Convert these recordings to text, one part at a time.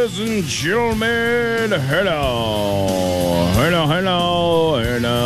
Ladies and gentlemen, hello.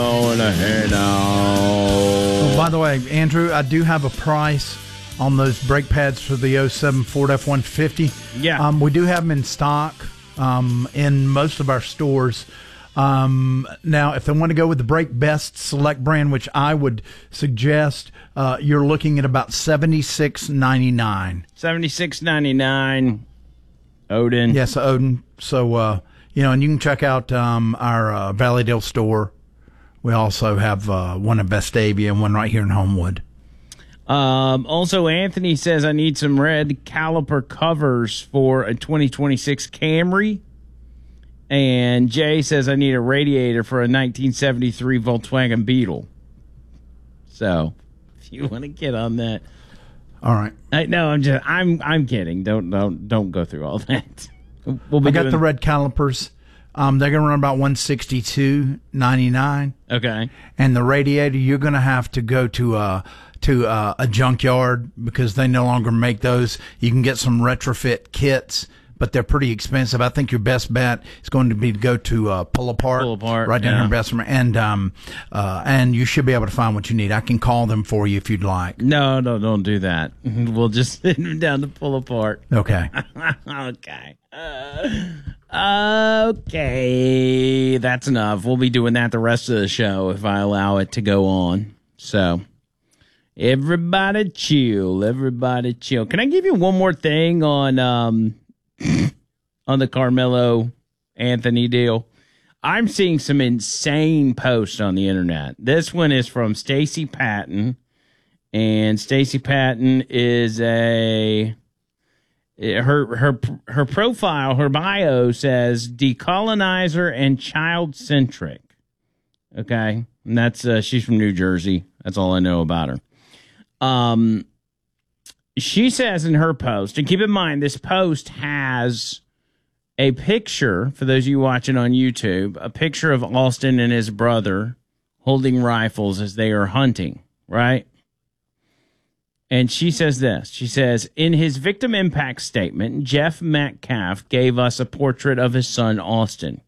Oh, by the way, Andrew, I do have a price on those brake pads for the 07 Ford F-150. Yeah. We do have them in stock in most of our stores. Now, if they want to go with the Brake Best Select brand, which I would suggest, you're looking at about $76.99. $76.99. Odin. Yes, Odin. So, and you can check out our Valleydale store. We also have one in Vestavia and one right here in Homewood. Also, Anthony says I need some red caliper covers for a 2026 Camry. And Jay says I need a radiator for a 1973 Volkswagen Beetle. So, if you want to get on that. All right. I'm kidding. Don't go through all that. I got the red calipers. They're going to run about $162.99. Okay. And the radiator, you're going to have to go to a junkyard because they no longer make those. You can get some retrofit kits, but they're pretty expensive. I think your best bet is going to be to go to Pull Apart right down here in Bessemer, and you should be able to find what you need. I can call them for you if you'd like. No, don't do that. We'll just send them down to Pull Apart. Okay. Okay. Okay, that's enough. We'll be doing that the rest of the show if I allow it to go on. So, everybody chill. Can I give you one more thing on the Carmelo Anthony deal? I'm seeing some insane posts on the internet. This one is from Stacey Patton, and Stacey Patton is her profile, her bio says decolonizer and child centric. Okay, and that's she's from New Jersey. That's all I know about her. She says in her post, and keep in mind this post has a picture, for those of you watching on YouTube, a picture of Austin and his brother holding rifles as they are hunting, right? And she says this. She says, in his victim impact statement, Jeff Metcalf gave us a portrait of his son, Austin.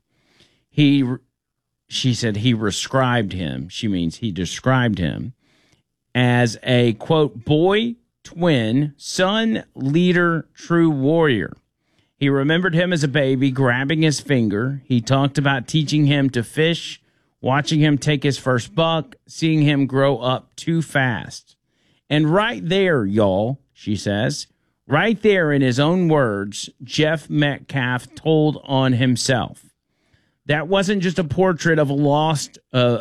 She said he described him. She means he described him as a, quote, boy, twin, son, leader, true warrior. He remembered him as a baby, grabbing his finger. He talked about teaching him to fish, watching him take his first buck, seeing him grow up too fast. And right there, y'all, she says, right there in his own words, Jeff Metcalf told on himself. That wasn't just a portrait of a lost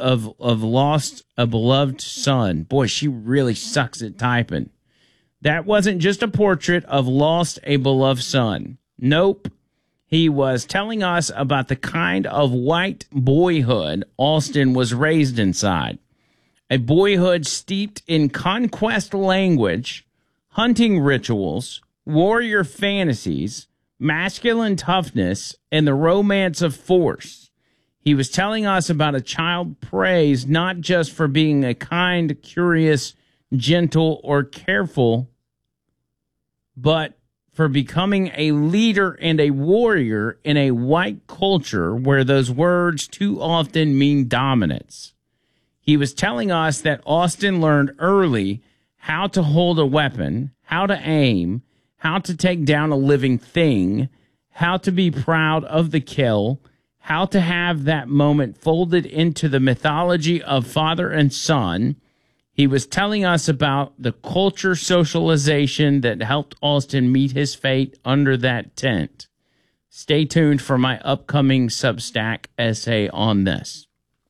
beloved son. Boy, she really sucks at typing. That wasn't just a portrait of lost a beloved son. Nope. He was telling us about the kind of white boyhood Austin was raised inside. A boyhood steeped in conquest language, hunting rituals, warrior fantasies, masculine toughness, and the romance of force. He was telling us about a child praised not just for being a kind, curious, gentle, or careful, but for becoming a leader and a warrior in a white culture where those words too often mean dominance. He was telling us that Austin learned early how to hold a weapon, how to aim, how to take down a living thing, how to be proud of the kill, how to have that moment folded into the mythology of father and son. He was telling us about the culture socialization that helped Austin meet his fate under that tent. Stay tuned for my upcoming Substack essay on this.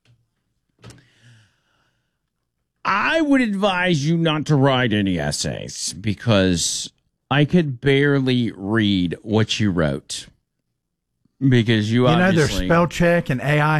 I would advise you not to write any essays because I could barely read what you wrote. Because you obviously... there's spell check and AI